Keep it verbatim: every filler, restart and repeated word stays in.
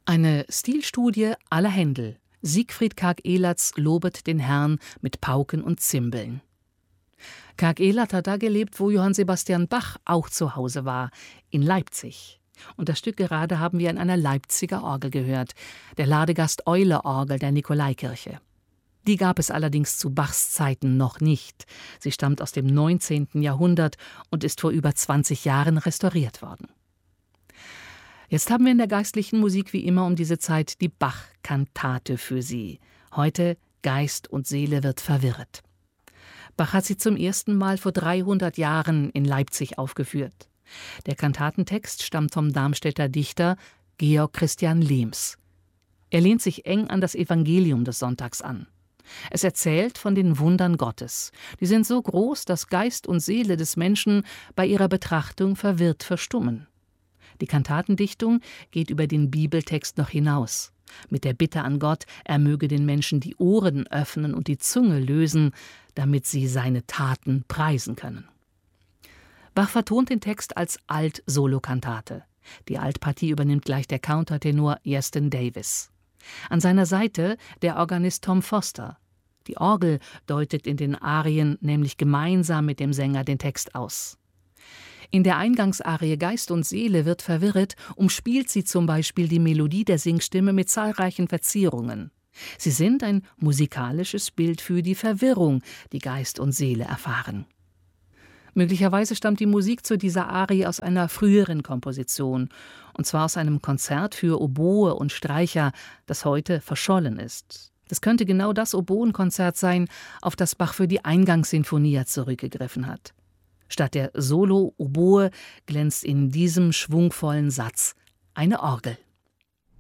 Eine Stilstudie aller Händel. Siegfried Karg-Elertz lobet den Herrn mit Pauken und Zimbeln. Karg-Elert hat da gelebt, wo Johann Sebastian Bach auch zu Hause war, in Leipzig. Und das Stück gerade haben wir in einer Leipziger Orgel gehört, der Ladegast-Eule-Orgel der Nikolaikirche. Die gab es allerdings zu Bachs Zeiten noch nicht. Sie stammt aus dem neunzehnten Jahrhundert und ist vor über zwanzig Jahren restauriert worden. Jetzt haben wir in der geistlichen Musik wie immer um diese Zeit die Bach-Kantate für Sie. Heute Geist und Seele wird verwirrt. Bach hat sie zum ersten Mal vor dreihundert Jahren in Leipzig aufgeführt. Der Kantatentext stammt vom Darmstädter Dichter Georg Christian Lehms. Er lehnt sich eng an das Evangelium des Sonntags an. Es erzählt von den Wundern Gottes. Die sind so groß, dass Geist und Seele des Menschen bei ihrer Betrachtung verwirrt verstummen. Die Kantatendichtung geht über den Bibeltext noch hinaus. Mit der Bitte an Gott, er möge den Menschen die Ohren öffnen und die Zunge lösen, damit sie seine Taten preisen können. Bach vertont den Text als Alt-Solo-Kantate. Die Altpartie übernimmt gleich der Countertenor Iestyn Davis. An seiner Seite der Organist Tom Foster. Die Orgel deutet in den Arien nämlich gemeinsam mit dem Sänger den Text aus. In der Eingangsarie Geist und Seele wird verwirret, umspielt sie zum Beispiel die Melodie der Singstimme mit zahlreichen Verzierungen. Sie sind ein musikalisches Bild für die Verwirrung, die Geist und Seele erfahren. Möglicherweise stammt die Musik zu dieser Arie aus einer früheren Komposition, und zwar aus einem Konzert für Oboe und Streicher, das heute verschollen ist. Das könnte genau das Oboenkonzert sein, auf das Bach für die Eingangssinfonia zurückgegriffen hat. Statt der Solo-Oboe glänzt in diesem schwungvollen Satz eine Orgel.